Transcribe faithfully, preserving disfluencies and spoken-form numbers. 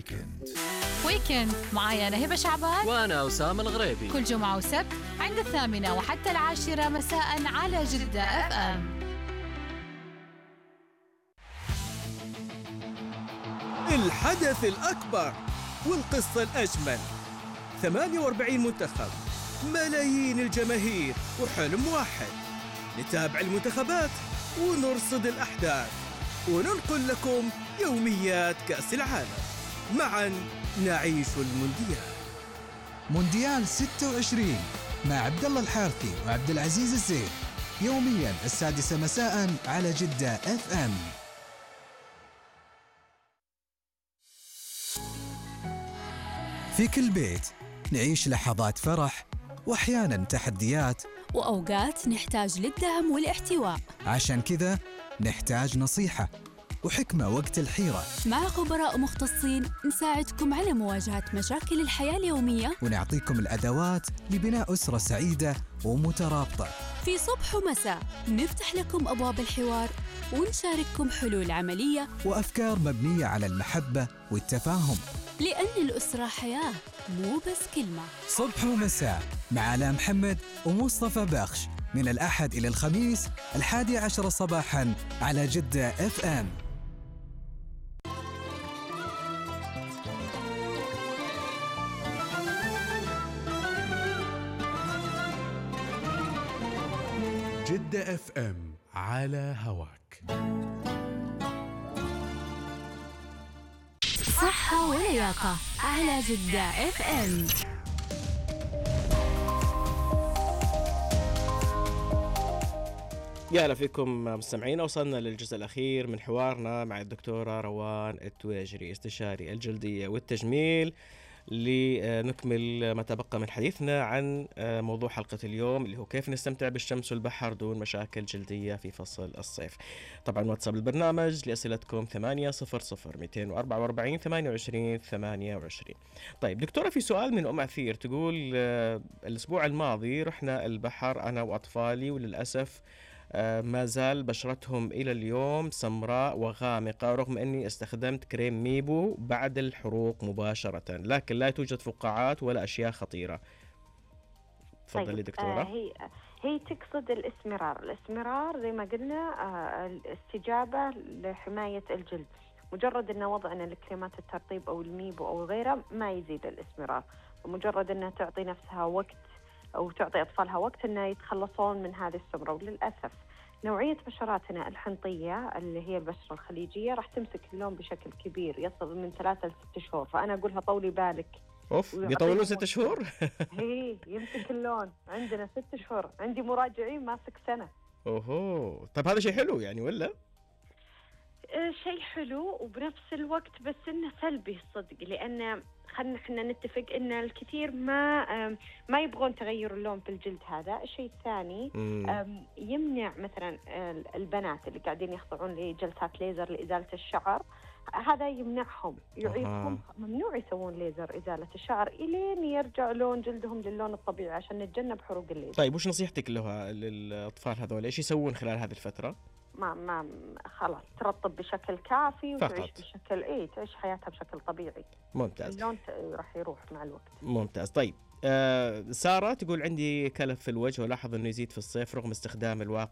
ويكند. ويكند معايا أنا هبة شعبان وأنا أسامة الغريبي، كل جمعة وسبت عند الثامنة وحتى العاشرة مساء على جدة اف ام. الحدث الأكبر والقصة الأجمل، ثمانية وأربعين منتخب، ملايين الجماهير وحلم واحد، نتابع المنتخبات ونرصد الأحداث وننقل لكم يوميات كأس العالم. معا نعيش المونديال. مونديال ستة وعشرين مع عبد الله الحارثي وعبد العزيز الزين، يوميا السادسة مساء على جدة اف ام. في كل بيت نعيش لحظات فرح واحيانا تحديات، وأوقات نحتاج للدعم والاحتواء. عشان كذا نحتاج نصيحة وحكمة وقت الحيرة، مع خبراء مختصين نساعدكم على مواجهة مشاكل الحياة اليومية، ونعطيكم الأدوات لبناء أسرة سعيدة ومترابطة. في صبح ومساء نفتح لكم أبواب الحوار ونشارككم حلول عملية وأفكار مبنية على المحبة والتفاهم، لأن الأسرة حياة مو بس كلمة. صبح ومساء مع علاء محمد ومصطفى بخش، من الأحد إلى الخميس الحادي عشر صباحاً على جدة اف ام. جدة اف ام على هواك. صحة ولياقة على جدة اف ام. يا هلا فيكم مستمعين، وصلنا للجزء الأخير من حوارنا مع الدكتورة روان التويجري، استشاري الجلدية والتجميل، لنكمل ما تبقى من حديثنا عن موضوع حلقة اليوم اللي هو كيف نستمتع بالشمس والبحر دون مشاكل جلدية في فصل الصيف. طبعا واتساب البرنامج لأسئلتكم ثمانية صفر صفر مئتين وأربعة وأربعين ثمانية وعشرين ثمانية وعشرين. طيب دكتورة، في سؤال من أم عثير تقول الأسبوع الماضي رحنا البحر أنا وأطفالي، وللأسف ما زال بشرتهم إلى اليوم سمراء وغامقة رغم أني استخدمت كريم ميبو بعد الحروق مباشرة، لكن لا توجد فقاعات ولا أشياء خطيرة. تفضلي طيب دكتورة. آه هي هي تقصد الاسمرار. الاسمرار زي ما قلنا آه الاستجابة لحماية الجلد، مجرد أن وضعنا لكريمات الترطيب أو الميبو أو غيرها ما يزيد الاسمرار، ومجرد أنها تعطي نفسها وقت أو تعطي أطفالها وقت أن يتخلصون من هذه السمرة. وللأسف نوعية بشراتنا الحنطية اللي هي البشرة الخليجية راح تمسك اللون بشكل كبير، يصل من ثلاثة لست شهور. فأنا أقولها طولي بالك. أوف، يطولون ست شهور؟ هي يمسك اللون عندنا ست شهور، عندي مراجعين ماسك سنة. أوهو، طب هذا شيء حلو يعني ولا؟ آه شيء حلو وبنفس الوقت بس إنه سلبي الصدق، لأن خلنا احنا نتفق ان الكثير ما ما يبغون تغير اللون في الجلد. هذا الشيء الثاني يمنع مثلا البنات اللي قاعدين يخضعون لجلسات ليزر لإزالة الشعر، هذا يمنعهم يعيقهم. ممنوع يسوون ليزر إزالة الشعر إلين يرجع لون جلدهم للون الطبيعي عشان نتجنب حروق الليزر. طيب وش نصيحتك له للأطفال هذول؟ إيش يسوون خلال هذه الفترة؟ ما ما خلاص ترطب بشكل كافي وتعيش فقط. بشكل ايه تعيش حياتها بشكل طبيعي. ممتاز. اللون راح يروح مع الوقت. ممتاز. طيب آه سارة تقول عندي كلف في الوجه ولاحظ انه يزيد في الصيف رغم استخدام الواقي